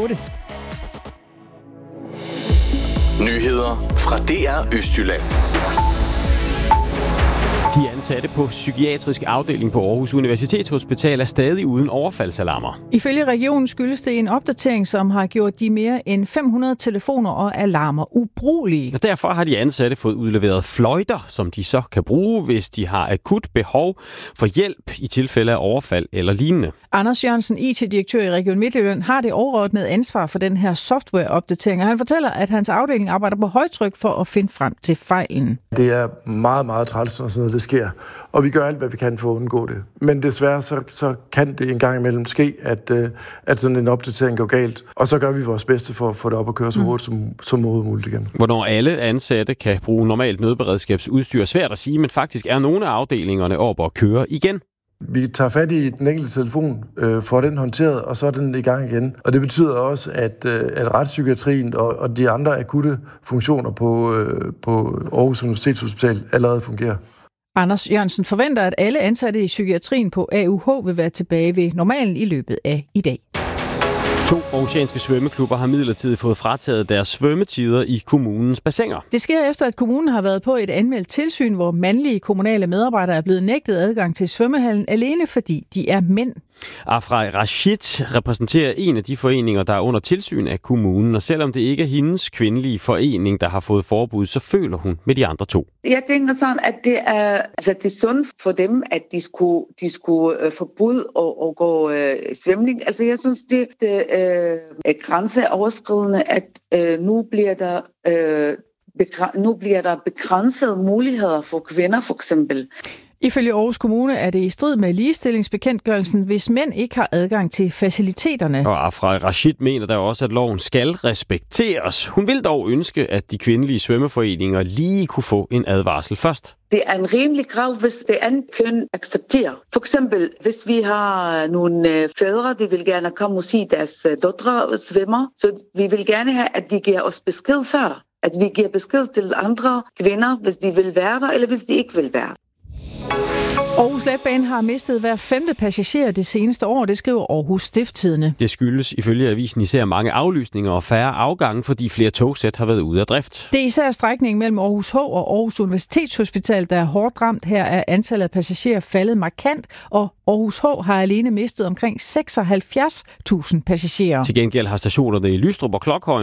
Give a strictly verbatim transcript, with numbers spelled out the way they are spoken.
det. Nyheder fra D R Østjylland. De ansatte på psykiatrisk afdeling på Aarhus Universitetshospital er stadig uden overfaldsalarmer. Ifølge regionen skyldes det en opdatering, som har gjort de mere end fem hundrede telefoner og alarmer ubrugelige. Og derfor har de ansatte fået udleveret fløjter, som de så kan bruge, hvis de har akut behov for hjælp i tilfælde af overfald eller lignende. Anders Jørgensen, I T-direktør i Region Midtjylland, har det overordnede ansvar for den her softwareopdatering, og han fortæller, at hans afdeling arbejder på højtryk for at finde frem til fejlen. Det er meget, meget træls, når sådan noget det sker, og vi gør alt, hvad vi kan for at undgå det. Men desværre så, så kan det en gang imellem ske, at, at sådan en opdatering går galt, og så gør vi vores bedste for at få det op og køre så hurtigt som, som muligt igen. Hvornår alle ansatte kan bruge normalt nødberedskabsudstyr er svært at sige, men faktisk er nogle af afdelingerne oppe at køre igen. Vi tager fat i den enkelte telefon, øh, får den håndteret, og så er den i gang igen. Og det betyder også, at, øh, at retspsykiatrien og, og de andre akutte funktioner på, øh, på Aarhus Universitetshospital allerede fungerer. Anders Jørgensen forventer, at alle ansatte i psykiatrien på A U H vil være tilbage ved normalen i løbet af i dag. To aarhusianske svømmeklubber har midlertidigt fået frataget deres svømmetider i kommunens bassiner. Det sker efter, at kommunen har været på et anmeldt tilsyn, hvor mandlige kommunale medarbejdere er blevet nægtet adgang til svømmehallen alene fordi de er mænd. Afra Rashid repræsenterer en af de foreninger, der er under tilsyn af kommunen, og selvom det ikke er hendes kvindelige forening, der har fået forbud, så føler hun med de andre to. Jeg tænker sådan, at det er, altså det er sundt for dem, at de skulle, de skulle uh, forbyde at, at gå uh, svømning. Altså jeg synes, det, det uh, er grænseoverskridende, at uh, nu bliver der... Uh, Nu bliver der begrænsede muligheder for kvinder, for eksempel. Ifølge Aarhus Kommune er det i strid med ligestillingsbekendtgørelsen, hvis mænd ikke har adgang til faciliteterne. Og Afra Rashid mener der også, at loven skal respekteres. Hun vil dog ønske, at de kvindelige svømmeforeninger lige kunne få en advarsel først. Det er en rimelig krav, hvis det andet køn accepterer. For eksempel, hvis vi har nogle fædre, de vil gerne komme og sige, deres døtre svømmer, så vi vil gerne have, at de giver os besked før. At vi giver besked til andre kvinder, hvis de vil være der, eller hvis de ikke vil være der. Aarhus Letbane har mistet hver femte passager det seneste år, det skriver Aarhus Stiftstidende. Det skyldes ifølge avisen især mange aflysninger og færre afgange, fordi flere togsæt har været ude af drift. Det er især strækningen mellem Aarhus H og Aarhus Universitetshospital, der er hårdt ramt. Her er antallet af passagerer faldet markant, og Aarhus H har alene mistet omkring seksoghalvfjerds tusind passagerer. Til gengæld har stationerne i Lystrup og Klokhøjen